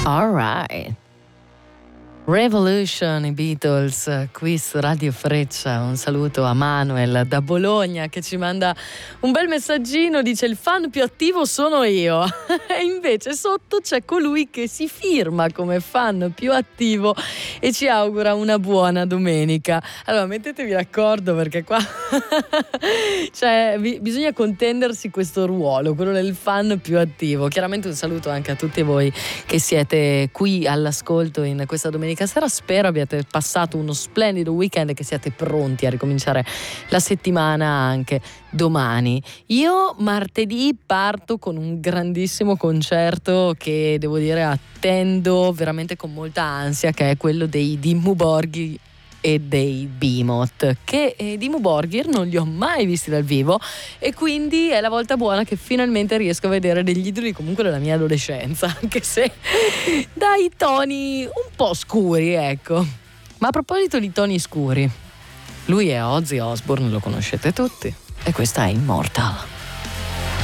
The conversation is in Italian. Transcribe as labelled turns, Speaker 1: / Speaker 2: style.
Speaker 1: All right. Revolution, i Beatles, qui su Radio Freccia. Un saluto a Manuel da Bologna che ci manda un bel messaggino, dice: il fan più attivo sono io. E invece sotto c'è colui che si firma come fan più attivo e ci augura una buona domenica. Allora mettetevi d'accordo, perché qua cioè, bisogna contendersi questo ruolo, quello del fan più attivo. Chiaramente un saluto anche a tutti voi che siete qui all'ascolto in questa domenica sera. Spero abbiate passato uno splendido weekend e che siate pronti a ricominciare la settimana anche domani. Io martedì parto con un grandissimo concerto che devo dire attendo veramente con molta ansia, che è quello dei Dimmu Borgir e dei Behemoth, che Dimmu Borgir non li ho mai visti dal vivo e quindi è la volta buona che finalmente riesco a vedere degli idoli comunque della mia adolescenza, anche se dai toni un po' scuri, ecco. Ma a proposito di toni scuri, lui è Ozzy Osbourne, lo conoscete tutti, e questa è Immortal.